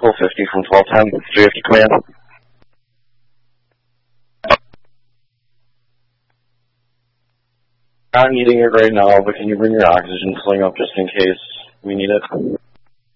School 50 from 1210, 350 command. I'm needing it right now, but can you bring your oxygen sling up just in case we need it?